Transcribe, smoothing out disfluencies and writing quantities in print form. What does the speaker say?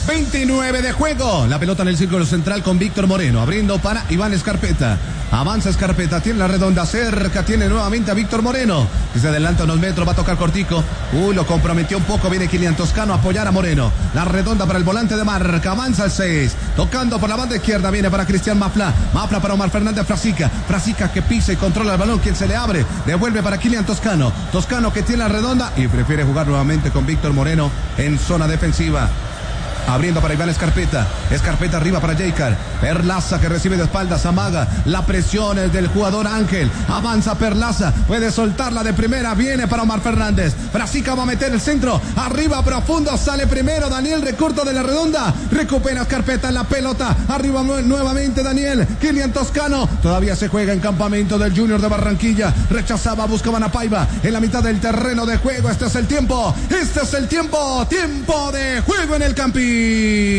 29 de juego. La pelota en el círculo central con Víctor Moreno. Abriendo para Iván Escarpeta. Avanza Escarpeta, tiene la redonda cerca, tiene nuevamente a Víctor Moreno. Que se adelanta unos metros, va a tocar cortico. Lo comprometió un poco, viene Kylian Toscano a apoyar a Moreno. La redonda para el volante de marca, avanza el 6. Tocando por la banda izquierda, viene para Cristian Mafla. Mafla para Omar Fernández Frasica. Frasica que pisa y controla el balón, quien se le abre. Devuelve para Kylian Toscano. Toscano que tiene la redonda y prefiere jugar nuevamente con Víctor Moreno en zona defensiva. Abriendo para Iván Escarpeta. Escarpeta arriba para Jaycar. Perlaza que recibe de espaldas. Amaga. La presión es del jugador Ángel. Avanza Perlaza. Puede soltarla de primera. Viene para Omar Fernández. Frasica va a meter el centro. Arriba profundo. Sale primero Daniel. Recorta de la redonda. Recupera Escarpeta en la pelota. Arriba nuevamente Daniel. Kylian Toscano. Todavía se juega en campamento del Junior de Barranquilla. Rechazaba. Buscaban a Paiva. En la mitad del terreno de juego. Este es el tiempo. Este es el tiempo. Tiempo de juego en el Campín.